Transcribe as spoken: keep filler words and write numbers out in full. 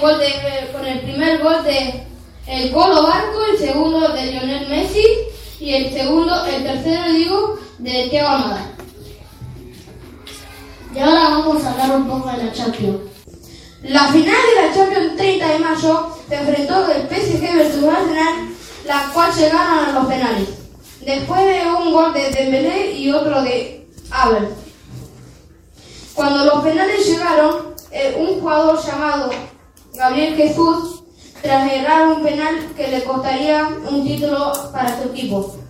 gol de, con el primer gol de el Colo Barco, el segundo de Lionel Messi y el segundo, el tercero digo, de Thiago Almada. Y ahora vamos a hablar un poco de la Champions. La final de la Champions treinta de mayo se enfrentó el P S G versus Arsenal, la cual llegaron a los penales, después de un gol de Dembélé y otro de Havertz. Cuando los penales llegaron, eh, un jugador llamado Gabriel Jesús tras errar un penal que le costaría un título para su equipo.